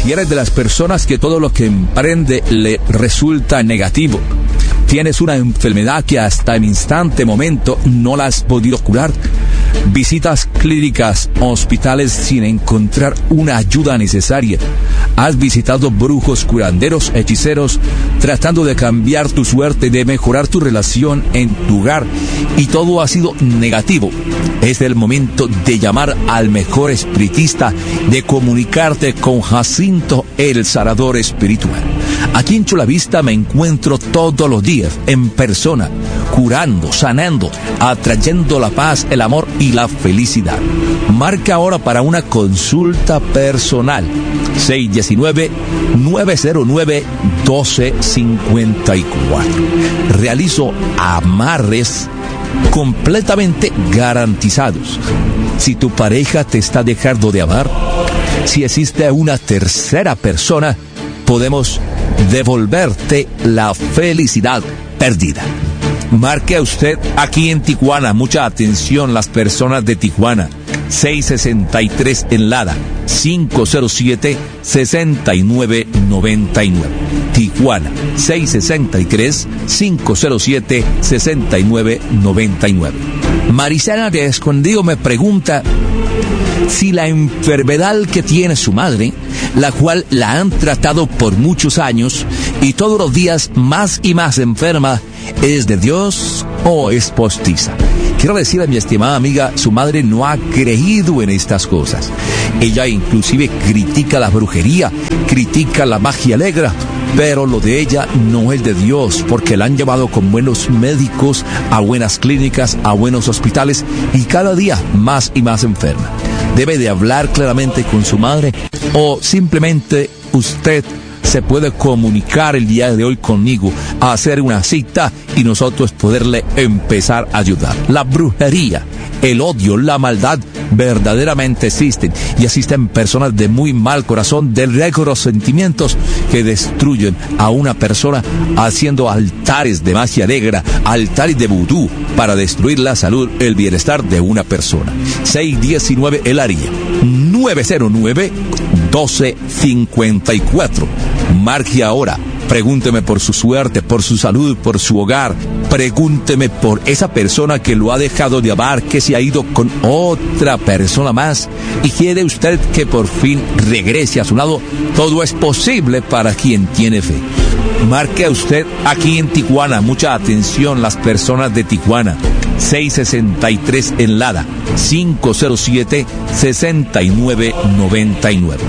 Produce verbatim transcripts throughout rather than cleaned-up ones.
Si eres de las personas que todo lo que emprende le resulta negativo, tienes una enfermedad que hasta el instante momento no la has podido curar, visitas clínicas, hospitales sin encontrar una ayuda necesaria, has visitado brujos, curanderos, hechiceros, tratando de cambiar tu suerte, de mejorar tu relación en tu hogar, y todo ha sido negativo, es el momento de llamar al mejor espiritista, de comunicarte con Jacinto, el sanador espiritual. Aquí en Chulavista me encuentro todos los días, en persona, curando, sanando, atrayendo la paz, el amor y la felicidad. Marca ahora para una consulta personal. seis uno nueve, nueve cero nueve, uno dos cinco cuatro. Realizo amarres completamente garantizados. Si tu pareja te está dejando de amar, si existe una tercera persona, podemos devolverte la felicidad perdida. Marque a usted aquí en Tijuana, mucha atención las personas de Tijuana, seis sesenta y tres en Lada, cinco cero siete, seis nueve nueve nueve. Tijuana, seis sesenta y tres, cinco cero siete, seis nueve nueve nueve. Marisela de Escondido me pregunta si la enfermedad que tiene su madre, la cual la han tratado por muchos años y todos los días más y más enferma, ¿es de Dios o es postiza? Quiero decirle a mi estimada amiga, su madre no ha creído en estas cosas. Ella inclusive critica la brujería, critica la magia negra, pero lo de ella no es de Dios, porque la han llevado con buenos médicos, a buenas clínicas, a buenos hospitales, y cada día más y más enferma. Debe de hablar claramente con su madre, o simplemente usted se puede comunicar el día de hoy conmigo, a hacer una cita y nosotros poderle empezar a ayudar. La brujería, el odio, la maldad verdaderamente existen, y existen personas de muy mal corazón, de récords sentimientos, que destruyen a una persona haciendo altares de magia negra, altares de vudú, para destruir la salud, el bienestar de una persona. seis uno nueve el área, nueve cero nueve, uno dos cinco cuatro. Marque ahora. Pregúnteme por su suerte, por su salud, por su hogar. Pregúnteme por esa persona que lo ha dejado de amar, que se ha ido con otra persona más y quiere usted que por fin regrese a su lado. Todo es posible para quien tiene fe. Marque a usted aquí en Tijuana. Mucha atención las personas de Tijuana. seis sesenta y tres en Lada, cinco cero siete, seis nueve nueve nueve.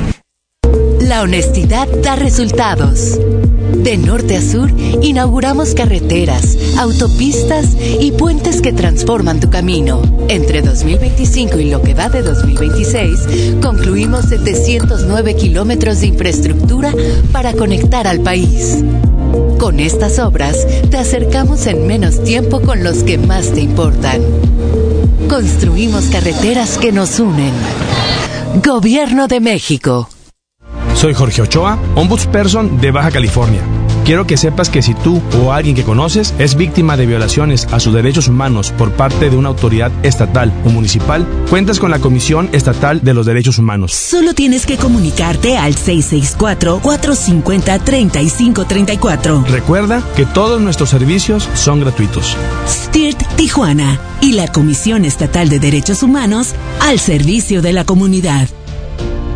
La honestidad da resultados. De norte a sur, inauguramos carreteras, autopistas y puentes que transforman tu camino. Entre dos mil veinticinco y lo que va de dos mil veintiséis, concluimos setecientos nueve kilómetros de infraestructura para conectar al país. Con estas obras, te acercamos en menos tiempo con los que más te importan. Construimos carreteras que nos unen. Gobierno de México. Soy Jorge Ochoa, Ombudsperson de Baja California. Quiero que sepas que si tú o alguien que conoces es víctima de violaciones a sus derechos humanos por parte de una autoridad estatal o municipal, cuentas con la Comisión Estatal de los Derechos Humanos. Solo tienes que comunicarte al seis seis cuatro, cuatro cinco cero, tres cinco tres cuatro. Recuerda que todos nuestros servicios son gratuitos. S T I R T Tijuana y la Comisión Estatal de Derechos Humanos al servicio de la comunidad.